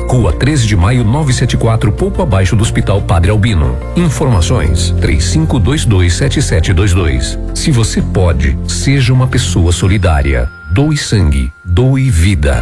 Rua 13 de Maio 974, pouco abaixo do Hospital Padre Albino. Informações 35227722. Se você pode, seja uma pessoa solidária. Doe sangue, doe vida.